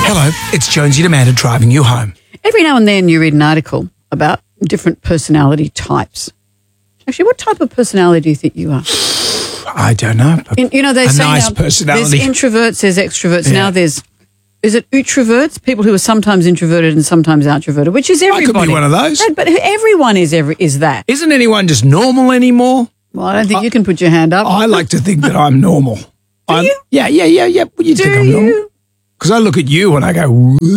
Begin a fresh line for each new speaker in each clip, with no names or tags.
Hello, it's Jonesy and Amanda driving you home.
Every now and then you read an article about different personality types. Actually, what type of personality do you think you are?
I don't know.
You know, they say
nice
now
personality.
there's introverts, there's extroverts.
Yeah.
Now is it outroverts? People who are sometimes introverted and sometimes outroverted, which is everybody.
I could be one of those.
But everyone is that.
Isn't anyone just normal anymore?
Well, I don't think you can put your hand up.
I like to think that I'm normal.
Do you?
Yeah. What do you think I'm normal? Because I look at you and I go,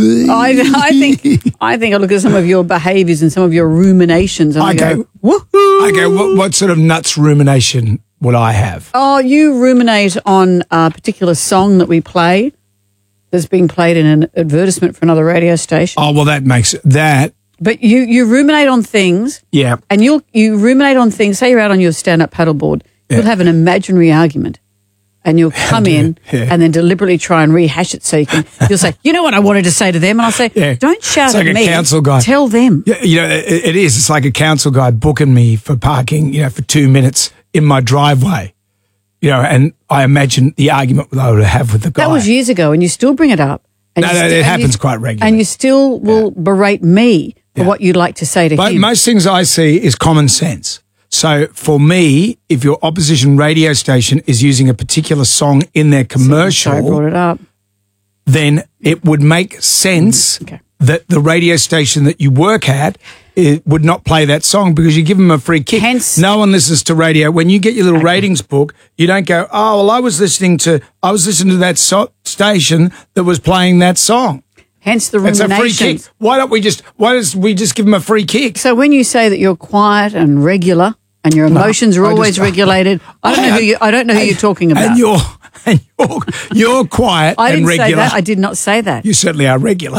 I think I look at some of your behaviours and some of your ruminations and I go, woohoo.
I go, what sort of nuts rumination would I have?
Oh, you ruminate on a particular song that we play that's being played in an advertisement for another radio station.
Oh, well, that makes that.
But you ruminate on things.
Yeah.
And you ruminate on things. Say you're out on your stand-up paddleboard.
Yeah.
You'll have an imaginary argument. And you'll come in and then deliberately try and rehash it so you'll say, you know what I wanted to say to them? And I'll say, don't shout
it's like
at me.
a council guy.
Tell them.
Yeah, it is. It's like a council guy booking me for parking, for 2 minutes in my driveway, and I imagine the argument that I would have with the guy.
That was years ago and you still bring it up. And
it happens quite regularly.
And you still will berate me for what you'd like to say to him.
Most things I see is common sense. So for me, if your opposition radio station is using a particular song in their commercial,
I brought it up.
then it would make sense that the radio station that you work at would not play that song because you give them a free kick.
Hence,
no one listens to radio. When you get your little ratings book, you don't go, oh, well, I was listening to that station that was playing that song.
Hence the
It's
rumination.
a free kick. Why don't we just give them a free kick?
So when you say that you're quiet and regular and your emotions are always regulated, I don't know who you're talking about.
And you're quiet
I
and
didn't
regular.
say that. I did not say that.
You certainly are regular.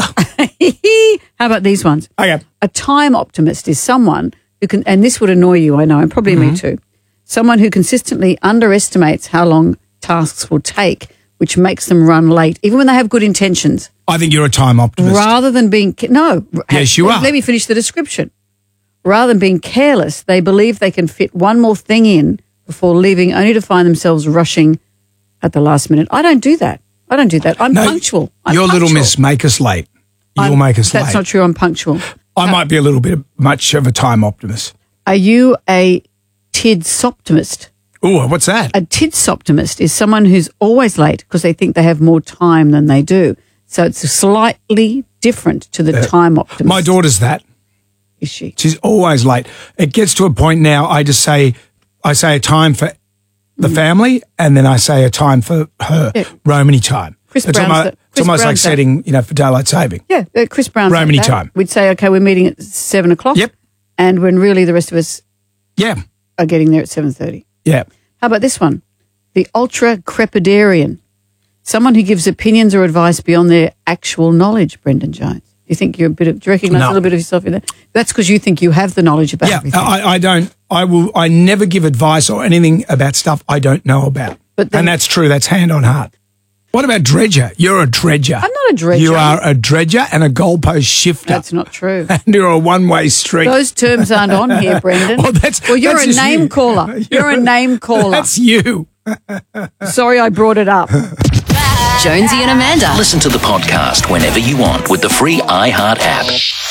How about these ones?
Okay.
A time optimist is someone who can, and this would annoy you, I know, and probably me too, someone who consistently underestimates how long tasks will take, which makes them run late, even when they have good intentions.
I think you're a time optimist.
Rather than being,
Yes, you are.
Let me finish the description. Rather than being careless, they believe they can fit one more thing in before leaving, only to find themselves rushing at the last minute. I don't do that. I'm punctual.
Your little miss make us late. You'll make us late.
That's not true. I'm punctual.
I might be a little bit much of a time optimist.
Are you a tidsoptimist?
Oh, what's that?
A tidsoptimist is someone who's always late because they think they have more time than they do. So it's slightly different to the time optimist.
My daughter's that.
Is she?
She's always late. It gets to a point now I say a time for the family and then I say a time for her, Romany time.
Chris
It's almost like setting, for daylight saving.
Yeah, Chris Brown's
Romany
like that.
time.
We'd say, okay, we're meeting at 7 o'clock.
Yep.
And when really the rest of us
Yeah.
are getting there at 7:30.
Yeah.
How about this one? The ultra-crepidarian. Someone who gives opinions or advice beyond their actual knowledge, Brendan Jones. Do you think do you recognise a little bit of yourself in that? That's because you think you have the knowledge about everything.
I don't. I never give advice or anything about stuff I don't know about. And that's true. That's hand on heart. What about dredger? You're a dredger.
I'm not a dredger.
You are a dredger and a goalpost shifter.
That's not true.
And you're a one-way street.
Those terms aren't on here, Brendan.
Well,
you're a name caller. You're a name caller.
That's you.
Sorry I brought it up.
Jonesy and Amanda.
Listen to the podcast whenever you want with the free iHeart app.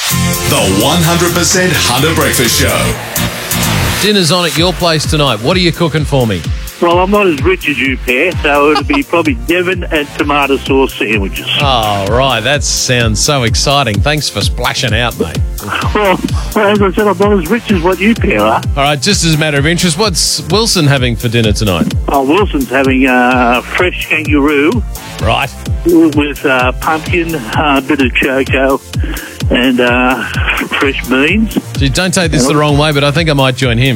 The 100% Hunter Breakfast Show.
Dinner's on at your place tonight. What are you cooking for me?
Well, I'm not as rich as you, Pear, so it'll be probably Devon and tomato sauce sandwiches.
Oh, right. That sounds so exciting. Thanks for splashing out, mate.
Well, as I said, I'm not as rich as what you, Pear, are.
All right, just as a matter of interest, what's Wilson having for dinner tonight?
Oh, Wilson's having fresh kangaroo.
Right.
With pumpkin, a bit of choco, and fresh beans.
Gee, don't take this the wrong way, but I think I might join him.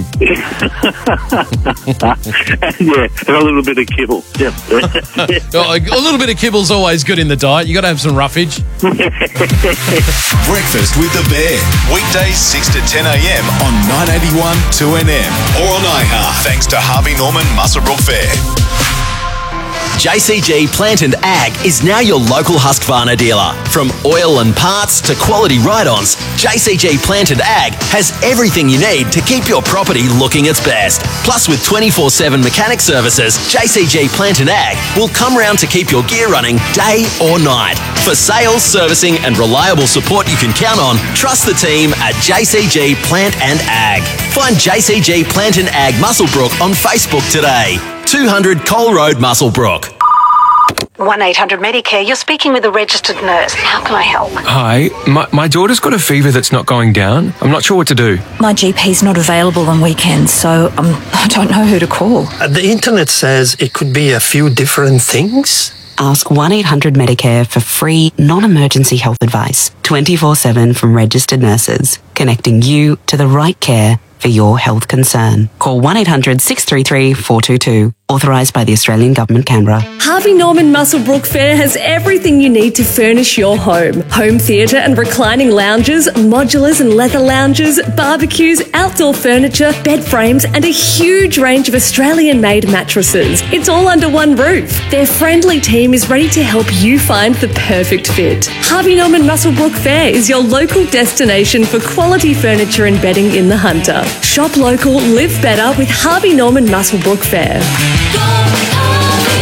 Yeah, and a little bit of kibble. Yep.
A little bit of kibble's always good in the diet. You got to have some roughage.
Breakfast with the Bear. Weekdays 6 to 10 a.m. on 981 2NM or on iHeart. Thanks to Harvey Norman Muswellbrook Fair.
JCG Plant and Ag is now your local Husqvarna dealer. From oil and parts to quality ride-ons, JCG Plant and Ag has everything you need to keep your property looking its best. Plus, with 24/7 mechanic services, JCG Plant and Ag will come round to keep your gear running day or night. For sales, servicing and reliable support you can count on, trust the team at JCG Plant and Ag. Find JCG Plant and Ag Muswellbrook on Facebook today. 200 Cole Road, Muswellbrook.
1-800-Medicare, you're speaking with a registered nurse. How can I help?
Hi, my daughter's got a fever that's not going down. I'm not sure what to do.
My GP's not available on weekends, so I don't know who to call.
The internet says it could be a few different things.
Ask 1-800-Medicare for free, non-emergency health advice, 24/7 from registered nurses, connecting you to the right care for your health concern. Call 1-800-633-422. Authorised by the Australian Government, Canberra.
Harvey Norman Muswellbrook Fair has everything you need to furnish your home. Home theatre and reclining lounges, modulars and leather lounges, barbecues, outdoor furniture, bed frames and a huge range of Australian-made mattresses. It's all under one roof. Their friendly team is ready to help you find the perfect fit. Harvey Norman Muswellbrook Fair is your local destination for quality furniture and bedding in the Hunter. Shop local, live better with Harvey Norman Muswellbrook Fair.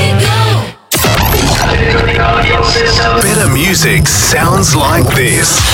Better music sounds like this.